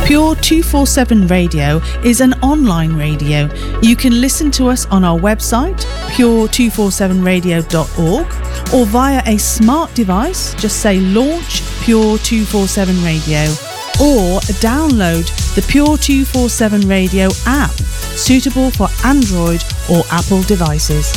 Pure 247 Radio is an online radio. You can listen to us on our website, pure247radio.org, or via a smart device. Just say launch Pure 247 Radio, or download the Pure 247 Radio app, suitable for Android or Apple devices.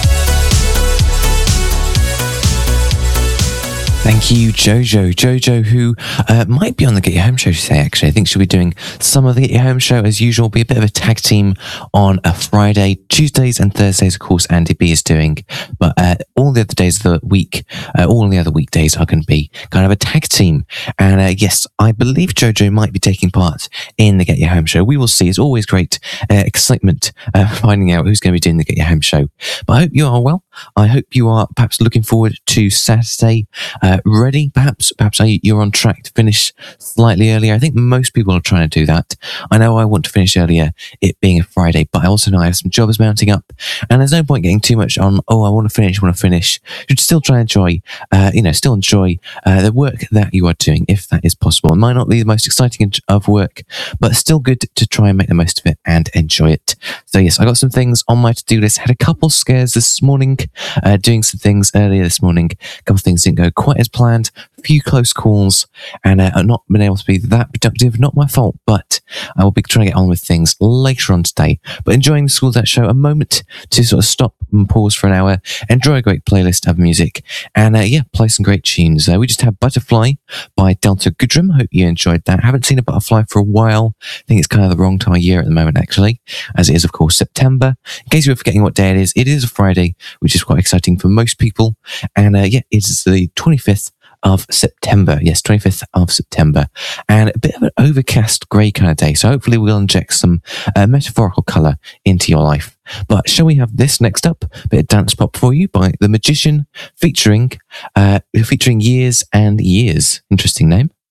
Thank you, Jojo. Jojo, who might be on the Get Your Home show today, actually. I think she'll be doing some of the Get Your Home show as usual. Be a bit of a tag team on a Friday. Tuesdays and Thursdays, of course, Andy B is doing. But all the other days of the week, all the other weekdays are going to be kind of a tag team. And yes, I believe Jojo might be taking part in the Get Your Home show. We will see. It's always great excitement finding out who's going to be doing the Get Your Home show. But I hope you are well. I hope you are perhaps looking forward to Saturday. Ready, perhaps you're on track to finish slightly earlier. I think most people are trying to do that. I know I want to finish earlier, it being a Friday, but I also know I have some jobs mounting up, and there's no point getting too much on, I want to finish. You should still try and enjoy, the work that you are doing, if that is possible. It might not be the most exciting of work, but still good to try and make the most of it and enjoy it. So yes, I got some things on my to-do list. Had a couple scares this morning, doing some things earlier this morning. A couple of things didn't go quite as planned, a few close calls, and not been able to be that productive. Not my fault, but I will be trying to get on with things later on today. But enjoying the School That Show, a moment to sort of stop and pause for an hour, enjoy a great playlist of music, and play some great tunes. We just had Butterfly by Delta Goodrem. Hope you enjoyed that. Haven't seen a butterfly for a while. I think it's kind of the wrong time of year at the moment, actually, as it is, of course, September. In case you were forgetting what day it is a Friday, which is quite exciting for most people. And it is the 25th of September. Yes, 25th of September. And a bit of an overcast grey kind of day. So hopefully we'll inject some metaphorical colour into your life. But shall we have this next up? A bit of dance pop for you by The Magician, featuring Years and Years. Interesting name.